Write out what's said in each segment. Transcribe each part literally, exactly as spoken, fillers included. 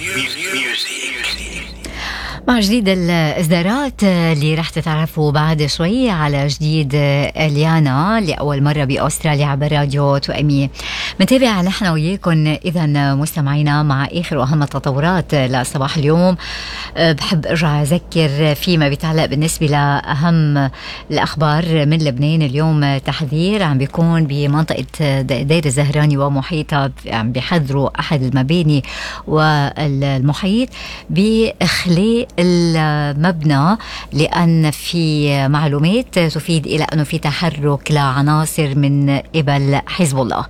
مع جديد الإصدارات اللي رح تتعرفوا بعد شوي على جديد إليانا لأول مرة بأستراليا عبر راديو توأمية. منتابع نحن وياكم إذا مستمعينا مع آخر وأهم التطورات لصباح اليوم. بحب أرجع أذكر فيما بيتعلق بالنسبة لأهم الأخبار من لبنان. اليوم تحذير عم بيكون بمنطقة دير الزهراني ومحيطها، عم بيحذروا أحد المباني والمحيط بإخلاء المبنى لأن في معلومات تفيد إلى أنه في تحرك لعناصر من قبل حزب الله.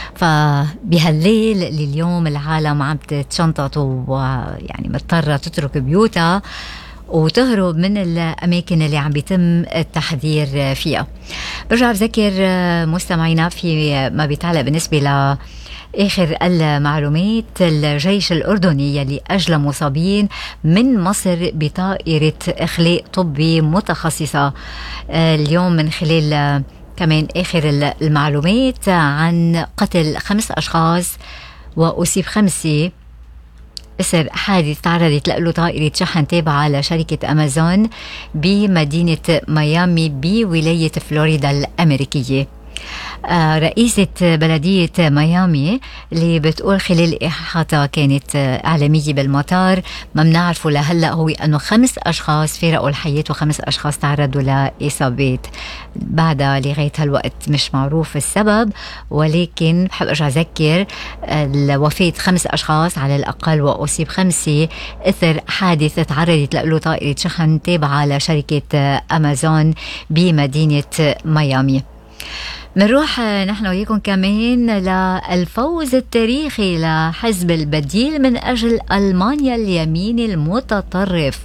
فبهالليل اللي اليوم العالم عم تتشنطط ويعني مضطرة تترك بيوتها وتهرب من الأماكن اللي عم بيتم التحذير فيها. برجع بذكر مستمعينا في ما بيتعلق بالنسبة ل آخر المعلومات. الجيش الأردني يلي أجلى مصابين من مصر بطائرة إخلاء طبي متخصصة اليوم من خلال كمان آخر المعلومات عن قتل خمس أشخاص وأصيب خمسة إثر حادث تعرضت له طائرة شحن تابعة لشركة أمازون بمدينة ميامي بولاية فلوريدا الأمريكية. آه رئيسة بلدية ميامي اللي بتقول خلال إحاطة كانت آه إعلامية بالمطار ما بنعرفوا لهلأ هو أنه خمس أشخاص فارقوا الحياة وخمس أشخاص تعرضوا لإصابات بعدها لغاية هالوقت مش معروف السبب. ولكن بحب أرجع أذكر الوفاة خمس أشخاص على الأقل وأصيب خمسة إثر حادث تعرضت له طائرة شحن تابعة لشركة آه أمازون بمدينة ميامي. منروح نحن وياكم كمان للفوز التاريخي لحزب البديل من أجل ألمانيا اليمين المتطرف.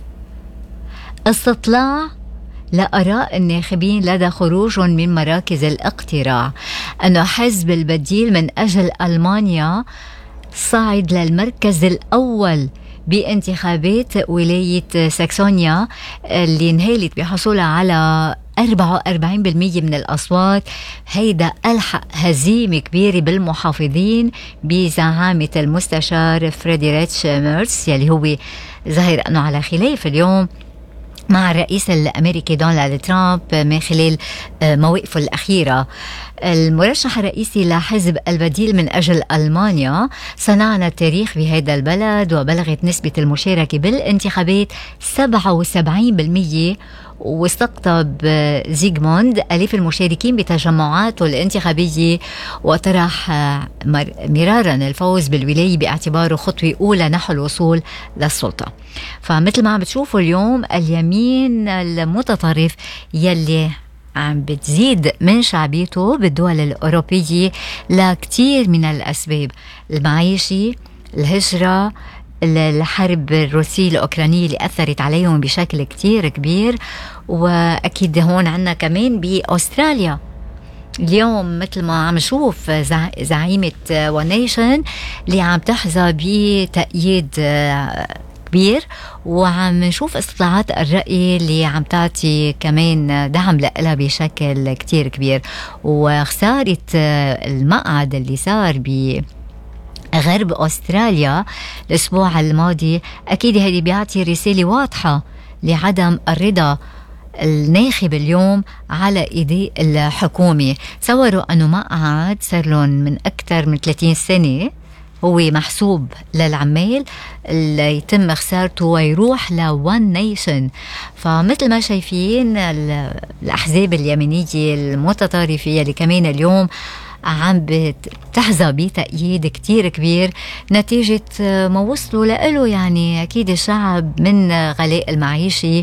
استطلاع لآراء الناخبين لدى خروج من مراكز الاقتراع أنه حزب البديل من أجل ألمانيا صعد للمركز الأول بانتخابات ولاية ساكسونيا اللي انهالت بحصولها على أربعة وأربعين بالمئة من الأصوات. هيدا ألحق هزيمة كبيرة بالمحافظين بزعامة المستشار فريدريتش ميرتس يلي هو ظاهر أنه على خلاف اليوم مع الرئيس الأمريكي دونالد ترامب من خلال مواقفه الأخيرة. المرشح الرئيسي لحزب البديل من أجل ألمانيا صنعنا التاريخ بهذا البلد وبلغت نسبة المشاركة بالانتخابات سبعة وسبعين بالمئة واستقطب زيغموند ألف المشاركين بتجمعاته الانتخابية وطرح مرارا الفوز بالولاية باعتباره خطوة أولى نحو الوصول للسلطة. فمثل ما عم بتشوفوا اليوم اليمين المتطرف يلي عم بتزيد من شعبيته بالدول الأوروبية لكتير من الأسباب، المعيشي، الهجرة، الحرب الروسية الأوكرانية اللي أثرت عليهم بشكل كتير كبير. وأكيد هون عنا كمان بأستراليا اليوم مثل ما عم نشوف زعيمة ونيشن اللي عم تحظى بتأييد كبير، وعم نشوف استطلاعات الرأي اللي عم تعطي كمان دعم لها بشكل كتير كبير. وخسارة المقعد اللي صار ب غرب أستراليا الأسبوع الماضي أكيد هذه بيعطي رسالة واضحة لعدم الرضا الناخب اليوم على إيدي الحكومة. تصوروا أنه مقعد صار لهم من أكثر من ثلاثين سنة هو محسوب للعمال اللي يتم خسارته ويروح لون نيشن. فمثل ما شايفين الأحزاب اليمينية المتطرفة اللي كمان اليوم عم بتحظى بتأييد كتير كبير نتيجة ما وصلوا له. يعني أكيد الشعب من غلاء المعيشي،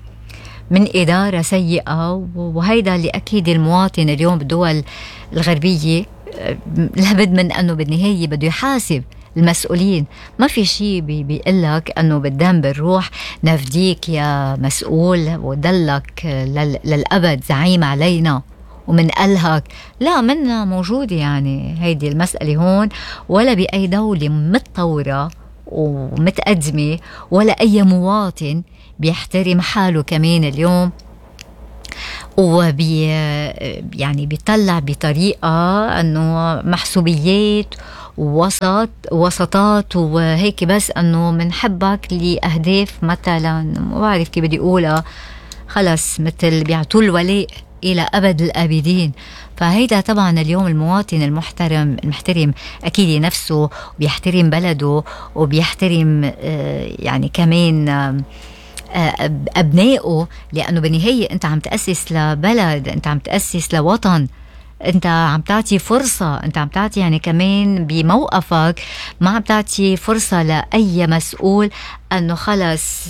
من إدارة سيئة، وهيدا اللي أكيد المواطن اليوم بالدول الغربية لابد من أنه بالنهاية بده يحاسب المسؤولين. ما في شيء بيقلك أنه بالدم بالروح نفديك يا مسؤول وضلك للأبد زعيم علينا ومن قلهك. لا، منا موجودة يعني هيدي المسألة هون ولا بأي دولة متطورة ومتقدمة ولا أي مواطن بيحترم حاله كمان اليوم وبي يعني بيطلع بطريقة أنه محسوبيات وسط وسطات وهيك، بس أنه منحبك لأهداف مثلا ما بعرف كيف بدي أقولها، خلص مثل بيعطوا الولاء إلى أبد الآبدين. فهيدا طبعا اليوم المواطن المحترم المحترم أكيد نفسه وبيحترم بلده وبيحترم آه يعني كمان آه أبنائه، لأنه بالنهاية أنت عم تأسس لبلد، أنت عم تأسس لوطن، أنت عم تعطي فرصة، أنت عم تعطي يعني كمان بموقفك ما عم تعطي فرصة لأي مسؤول أنه خلص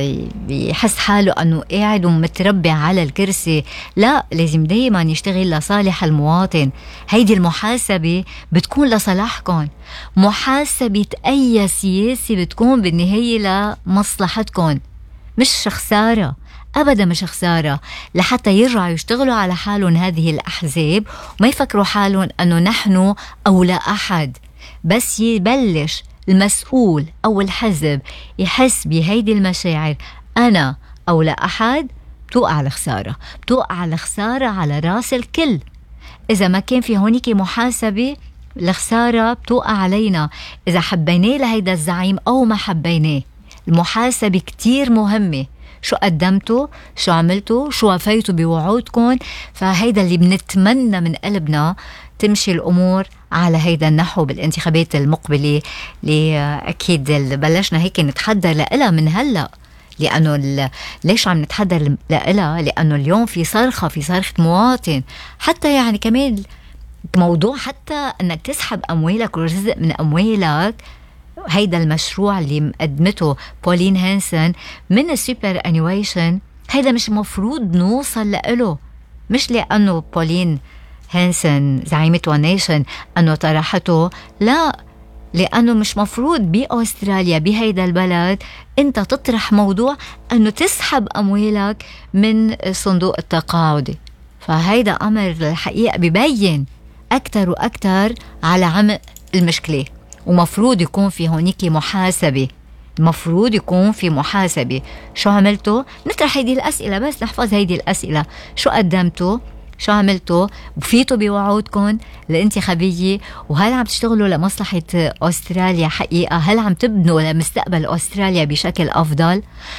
يحس حاله أنه قاعد ومتربع على الكرسي. لا، لازم دايما يشتغل لصالح المواطن. هيدي المحاسبة بتكون لصالحكم، محاسبة أي سياسي بتكون بالنهاية لمصلحتكم، مش خسارة أبدا، مش خسارة، لحتى يرجعوا يشتغلوا على حالهم هذه الأحزاب وما يفكروا حالهم أنه نحن أو لا أحد. بس يبلش المسؤول أو الحزب يحس بهيدي المشاعر أنا أو لا أحد، بتوقع الخسارة، بتوقع الخسارة على راس الكل. إذا ما كان في هونيك محاسبة الخسارة بتوقع علينا، إذا حبيناه لهيدا الزعيم أو ما حبيناه. المحاسبة كتير مهمة، شو قدمتوا، شو عملتوا، شو وفيتوا بوعودكم. فهيدا اللي بنتمنى من قلبنا تمشي الأمور على هيدا النحو بالانتخابات المقبلة، اللي أكيد بلشنا هيك نتحضر لها من هلأ. لأنه ليش عم نتحضر لها؟ لأنه اليوم في صرخة، في صرخة مواطن. حتى يعني كمان موضوع حتى أنك تسحب أموالك ورزق من أموالك، هيدا المشروع اللي مقدمته بولين هانسن من السوبر انيويشن، هيدا مش مفروض نوصل له. مش لأنه بولين هانسن زعيمة وان نيشن أنه طرحته، لا، لأنه مش مفروض بأستراليا بهيدا البلد أنت تطرح موضوع أنه تسحب أموالك من صندوق التقاعدي. فهيدا أمر الحقيقة بيبين أكتر وأكتر على عمق المشكلة، ومفروض يكون في هونيك محاسبة، مفروض يكون في محاسبة. شو عملتوا؟ نطرح هيدي الأسئلة، بس نحفظ هيدي الأسئلة. شو قدمتوا؟ شو عملتوا؟ وفيتوا بوعودكم الانتخابية؟ وهل عم تشتغلوا لمصلحة أستراليا حقيقة؟ هل عم تبنوا لمستقبل أستراليا بشكل أفضل؟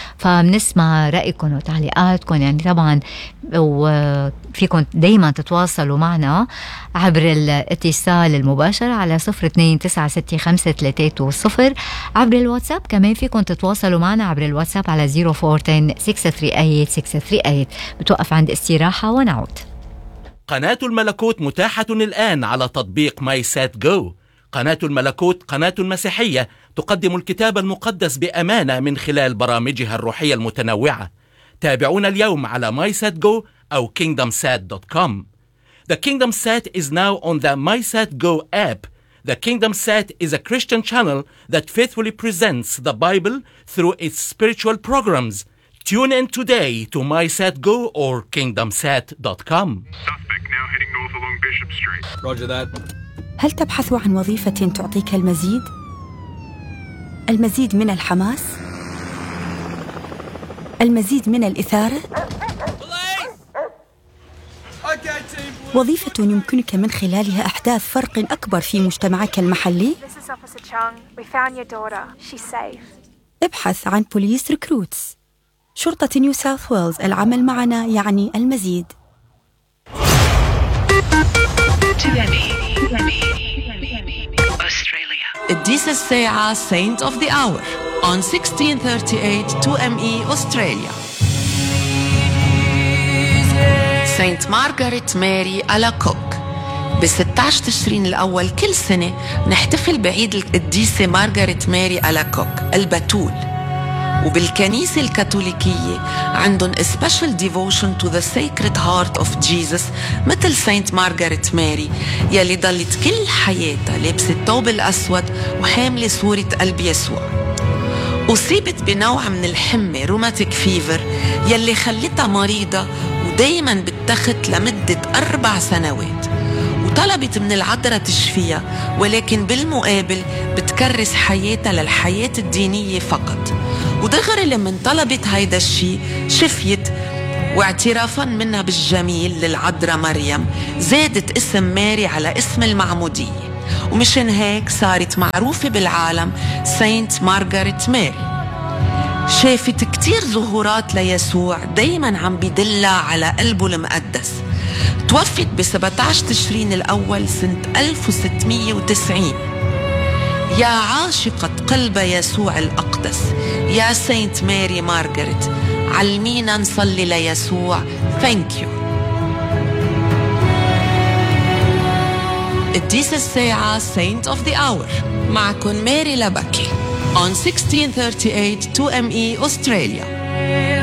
فبنسمع رأيكم وتعليقاتكم يعني طبعا، وفيكم دايما تتواصلوا معنا عبر الاتصال المباشر على صفر اثنين تسعة ستة خمسة ثلاثة صفر. عبر الواتساب كمان فيكم تتواصلوا معنا عبر الواتساب على صفر أربعة عشرة ستة ثلاثة ثمانية ستة ثلاثة ثمانية. بتوقف عند استراحة ونعود. قناة الملكوت متاحة الآن على تطبيق ماي سات جو. قناة الملكوت قناة مسيحية تقدم الكتاب المقدس بأمانة من خلال برامجها الروحية المتنوعة. تابعونا اليوم على ماي سات جو أو كينغدم سات دوت كوم. The Kingdom Sat is now on the MySatGo app. The Kingdom Sat is a Christian channel that faithfully presents the Bible through its spiritual programs. Tune in today to MySatGo or kingdom sat dot com. Suspect now heading north along Bishop Street. Roger that. هل تبحث عن وظيفة تعطيك المزيد؟ المزيد من الحماس؟ المزيد من الإثارة؟ وظيفة يمكنك من خلالها إحداث فرق أكبر في مجتمعك المحلي؟ ابحث عن بوليس ريكروتس. شرطة نيو ساوث ويلز، العمل معنا يعني المزيد. This is Se'a, Saint of the Hour on sixteen thirty-eight two M E Australia. سانت مارغريت ماري ألاكوك. ب ستة عشر تشرين الأول كل سنة نحتفل بعيد القديسة مارغريت ماري ألاكوك البتول. وبالكنيسة الكاثوليكية عندهم a special devotion to the sacred heart of Jesus مثل سانت مارغريت ماري يلي ضلت كل حياتها لابسة الثوب الأسود وحاملة صورة قلب يسوع. أصيبت بنوع من الحمى روماتيك فيفر يلي خلتها مريضة ودايما بتخت لمدة أربع سنوات، وطلبت من العذراء تشفيها، ولكن بالمقابل بتكرس حياتها للحياة الدينية فقط. ودغري لما طلبت هيدا الشي شفيت، واعترافا منها بالجميل للعذراء مريم زادت اسم ماري على اسم المعمودية. ومشان هيك صارت معروفة بالعالم سانت مارغريت ماري. شافت كتير ظهورات ليسوع دايما عم بدلها على قلبه المقدس. توفت ب سبعة عشر تشرين الأول سنة ألف وستمية وتسعين. يا عاشقة قلب يسوع الأقدس يا سانت ماري مارغريت، علمينا نصلي ليسوع. Thank you. قديس الساعة Saint of the Hour معكم ماري لبكي on sixteen thirty-eight two M E Australia.